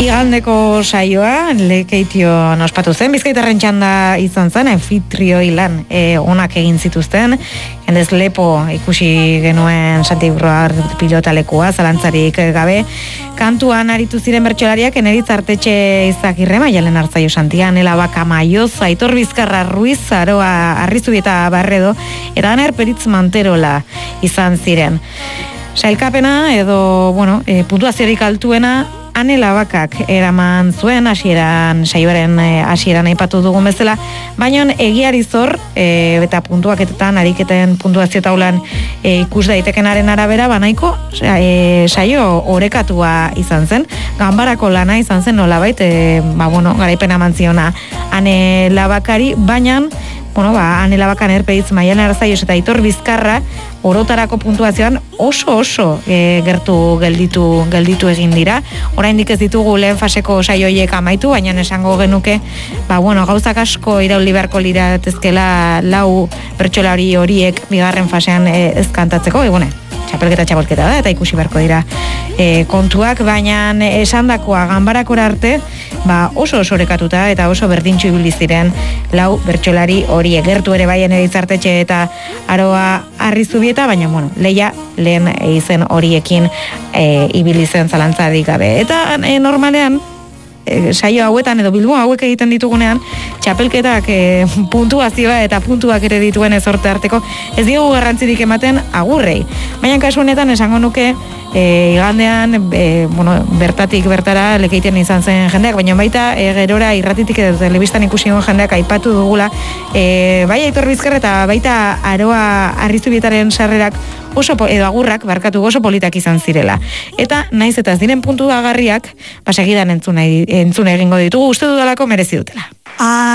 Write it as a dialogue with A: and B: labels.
A: Igandeko saioa Lekeition ospatu zen, Bizkaitarren txanda izan zen, anfitrioi lan onak egin zituzten, jendez lepo ikusi genuen Santiago pilotalekua, zalantzarik gabe, kantuan aritu ziren bertsolariak Eneritz Artetxe Izagirre, Maialen Artzaio Santia, Nela Baka Maioz, Aitor Bizkarra Ruiz, Aroa Arrizubieta Barredo, eta Aner Peritz Manterola izan ziren. Sailkapena edo, puntuaziorik altuena, Ane Labakak eraman zuen saioaren hasieran aipatu dugun bezala, baina egiari zor eta puntuaketetan ariketen puntuazio taulan ikus daitekenaren arabera banaiko saio orekatua izan zen, ganbarako lana izan zen nolabait, garaipena mantziona Ane Labakari, baina Ane Labakan Erpeitz, Maialen Artzaios eta Aitor Bizkarra orotarako puntuazioan oso gertu gelditu egin dira. Oraindik ez ditugu lehen faseko saioiek amaitu, baina esango genuke, gauzak asko irauli beharko liratezkela lau bertsolari horiek bigarren fasean ez kantatzeko, txapelketa da, eta ikusi beharko dira kontuak, baina esandakoa ganbarakora arte, oso orekatuta eta oso berdintxu ibili ziren lau bertsolari horiek, gertu ere bai Eneritz Artetxe eta Aroa Arrizubieta, baina leia lehen izen horiekin ibili zen zalantzarik gabe. Eta normalean saio hauetan edo Bilbo hauek egiten ditugunean txapelketak puntuazioa eta puntuak ere dituen ezorte arteko ez diogu garrantzirik ematen agurrei. Baina kasu honetan esango nuke igandean bertatik bertara Lekeiten izan zen jendeak, baina baita gerora irratitik edo telebistan ikusi duen jendeak aipatu dugula bai Aitor Bizkarra eta baita Aroa Arrizubietaren sarrerak edo agurrak oso politak izan zirela. Eta naiz eta ez diren puntu agarriak, segidan entzun egingo ditugu, uste dudalako merezi dutela.